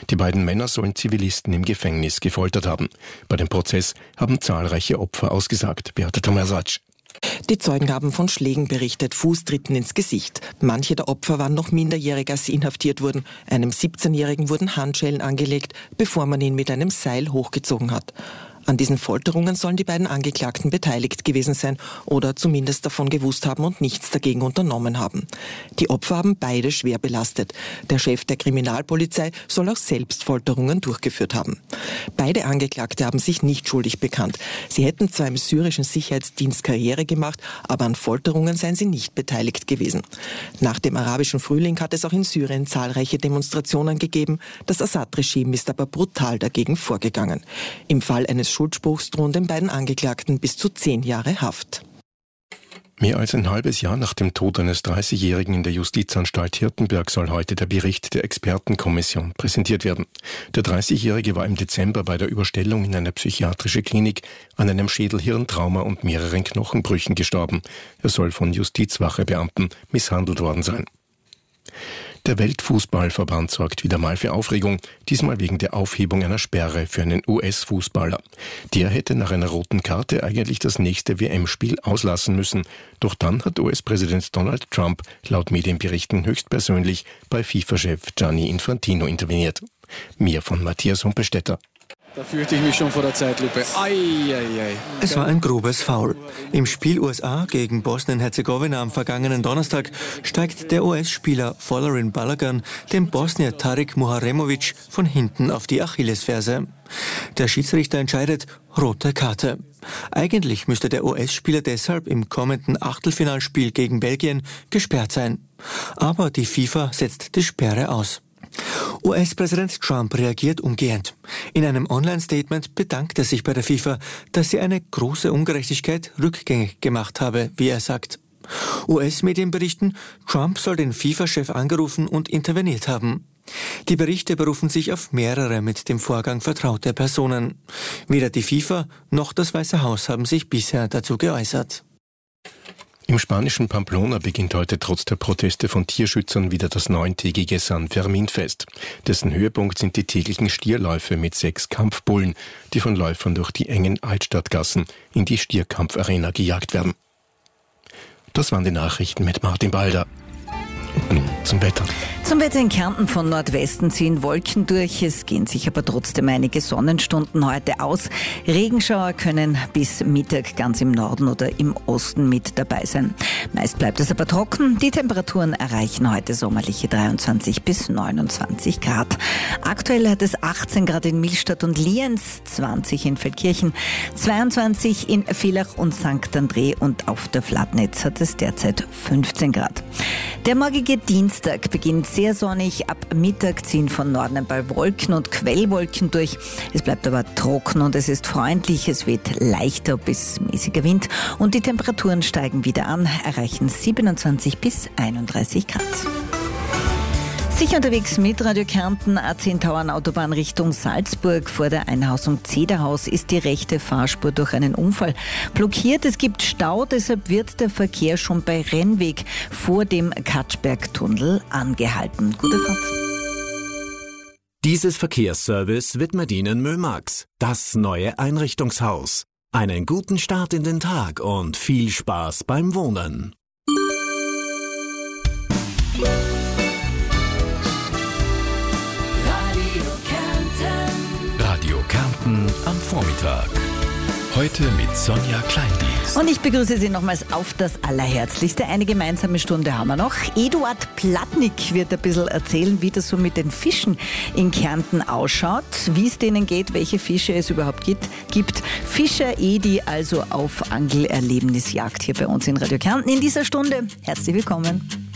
Die beiden Männer sollen Zivilisten im Gefängnis gefoltert haben. Bei dem Prozess haben zahlreiche Opfer ausgesagt. Beate Tomasatsch. Die Zeugen haben von Schlägen berichtet, Fußtritten ins Gesicht. Manche der Opfer waren noch minderjährig, als sie inhaftiert wurden. Einem 17-Jährigen wurden Handschellen angelegt, bevor man ihn mit einem Seil hochgezogen hat. An diesen Folterungen sollen die beiden Angeklagten beteiligt gewesen sein oder zumindest davon gewusst haben und nichts dagegen unternommen haben. Die Opfer haben beide schwer belastet. Der Chef der Kriminalpolizei soll auch selbst Folterungen durchgeführt haben. Beide Angeklagte haben sich nicht schuldig bekannt. Sie hätten zwar im syrischen Sicherheitsdienst Karriere gemacht, aber an Folterungen seien sie nicht beteiligt gewesen. Nach dem arabischen Frühling hat es auch in Syrien zahlreiche Demonstrationen gegeben. Das Assad-Regime ist aber brutal dagegen vorgegangen. Im Fall eines Schuldspruchs drohen den beiden Angeklagten bis zu 10 Jahre Haft. Mehr als ein halbes Jahr nach dem Tod eines 30-Jährigen in der Justizanstalt Hirtenberg soll heute der Bericht der Expertenkommission präsentiert werden. Der 30-Jährige war im Dezember bei der Überstellung in eine psychiatrische Klinik an einem Schädel-Hirntrauma und mehreren Knochenbrüchen gestorben. Er soll von Justizwachebeamten misshandelt worden sein. Der Weltfußballverband sorgt wieder mal für Aufregung, diesmal wegen der Aufhebung einer Sperre für einen US-Fußballer. Der hätte nach einer roten Karte eigentlich das nächste WM-Spiel auslassen müssen. Doch dann hat US-Präsident Donald Trump laut Medienberichten höchstpersönlich bei FIFA-Chef Gianni Infantino interveniert. Mehr von Matthias Humpelstädter. Da fürchte ich mich schon vor der Zeitlupe. Es war ein grobes Foul. Im Spiel USA gegen Bosnien-Herzegowina am vergangenen Donnerstag steigt der US-Spieler Folarin Balogun dem Bosnier Tarik Muharemovic von hinten auf die Achillesferse. Der Schiedsrichter entscheidet, rote Karte. Eigentlich müsste der US-Spieler deshalb im kommenden Achtelfinalspiel gegen Belgien gesperrt sein. Aber die FIFA setzt die Sperre aus. US-Präsident Trump reagiert umgehend. In einem Online-Statement bedankt er sich bei der FIFA, dass sie eine große Ungerechtigkeit rückgängig gemacht habe, wie er sagt. US-Medien berichten, Trump soll den FIFA-Chef angerufen und interveniert haben. Die Berichte berufen sich auf mehrere mit dem Vorgang vertraute Personen. Weder die FIFA noch das Weiße Haus haben sich bisher dazu geäußert. Im spanischen Pamplona beginnt heute trotz der Proteste von Tierschützern wieder das 9-tägige San Fermin-Fest. Dessen Höhepunkt sind die täglichen Stierläufe mit 6 Kampfbullen, die von Läufern durch die engen Altstadtgassen in die Stierkampfarena gejagt werden. Das waren die Nachrichten mit Martin Balder. Und nun zum Wetter. Zum Wetter in Kärnten von Nordwesten ziehen Wolken durch. Es gehen sich aber trotzdem einige Sonnenstunden heute aus. Regenschauer können bis Mittag ganz im Norden oder im Osten mit dabei sein. Meist bleibt es aber trocken. Die Temperaturen erreichen heute sommerliche 23 bis 29 Grad. Aktuell hat es 18 Grad in Millstatt und Lienz, 20 in Feldkirchen, 22 in Villach und St. André und auf der Flatnitz hat es derzeit 15 Grad. Der morgige Dienstag beginnt sehr sonnig. Ab Mittag ziehen von Norden ein paar Wolken und Quellwolken durch. Es bleibt aber trocken und es ist freundlich. Es weht leichter bis mäßiger Wind und die Temperaturen steigen wieder an, erreichen 27 bis 31 Grad. Sicher unterwegs mit Radio Kärnten, A10 Tauern Autobahn Richtung Salzburg. Vor der Einhausung Zederhaus ist die rechte Fahrspur durch einen Unfall blockiert. Es gibt Stau, deshalb wird der Verkehr schon bei Rennweg vor dem Katschbergtunnel angehalten. Gute Fahrt. Dieses Verkehrsservice widmet Ihnen Mömax, das neue Einrichtungshaus. Einen guten Start in den Tag und viel Spaß beim Wohnen. Kärnten am Vormittag. Heute mit Sonja Kleindienst. Und ich begrüße Sie nochmals auf das Allerherzlichste. Eine gemeinsame Stunde haben wir noch. Eduard Platnik wird ein bisschen erzählen, wie das so mit den Fischen in Kärnten ausschaut, wie es denen geht, welche Fische es überhaupt gibt. Fischer Edi also auf Angelerlebnisjagd hier bei uns in Radio Kärnten in dieser Stunde. Herzlich willkommen.